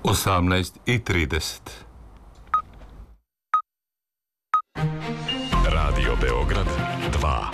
18:30. Radio Beograd 2.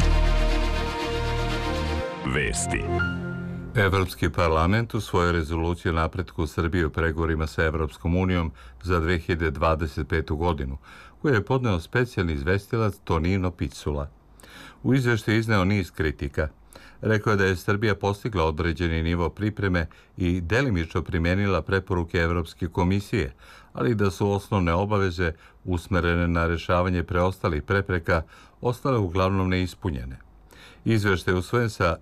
Vesti. Evropski parlament u svojoj rezoluciji o napretku Srbije u pregovorima sa Evropskom unijom za 2025. godinu, koju je podneo specijalni izvestilac Tonino Picula. U izveštaju izneo niz kritika. Rekao je da je Srbija postigla određeni nivo pripreme i delimično primijenila preporuke Evropske komisije, ali da su osnovne obaveze usmerene na rješavanje preostalih prepreka ostale uglavnom neispunjene. Izveštaj je usvojen sa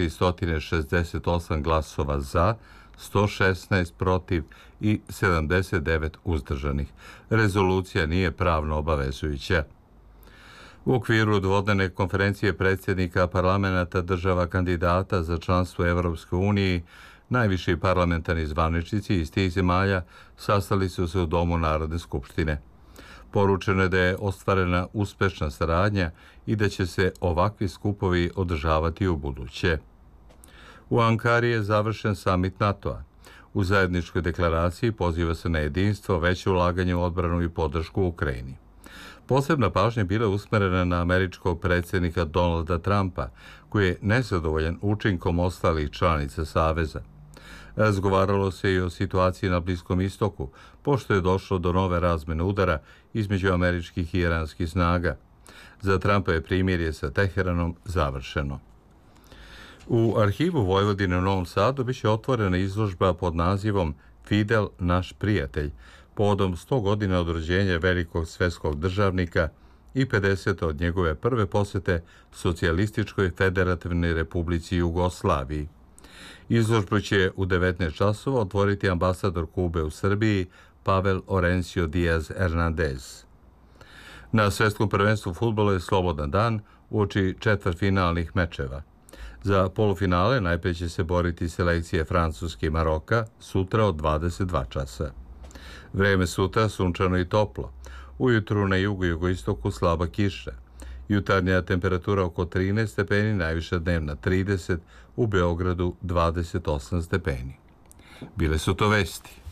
468 glasova za, 116 protiv i 79 uzdržanih. Rezolucija nije pravno obavezujuća. U okviru dvodnevne konferencije predsjednika parlamenta država kandidata za članstvo Evropskoj uniji, najviši parlamentarni zvaničnici iz tih zemalja sastali su se u Domu Narodne skupštine. Poručeno je da je ostvarena uspešna saradnja i da će se ovakvi skupovi održavati u buduće. U Ankari je završen samit NATO-a. U zajedničkoj deklaraciji poziva se na jedinstvo, veće ulaganje u odbranu i podršku Ukrajini. Posebna pažnja bila usmerena na američkog predsjednika Donalda Trumpa, koji je nezadovoljan učinkom ostalih članica Saveza. Razgovaralo se i o situaciji na Bliskom istoku, pošto je došlo do nove razmjene udara između američkih i iranskih snaga. Za Trumpa je primirje sa Teheranom završeno. U arhivu Vojvodine u Novom Sadu biće otvorena izložba pod nazivom Fidel, naš prijatelj, povodom 100 godina od rođenja velikog svetskog državnika i 50 od njegove prve posjete Socijalističkoj federativnoj republici Jugoslaviji. Izložbu će u 19 časova otvoriti ambasador Kube u Srbiji Pavel Orencio Diaz Hernandez. Na svjetskom prvenstvu fudbalu je slobodan dan uoči četvrtfinalnih mečeva. Za polufinale najprije će se boriti selekcije Francuske i Maroka sutra od 22 časa. Vreme sutra sunčano i toplo. Ujutru na jugu i jugoistoku slaba kiša. Jutarnja temperatura oko 13 stepeni, najviša dnevna 30, u Beogradu 28 stepeni. Bile su to vesti.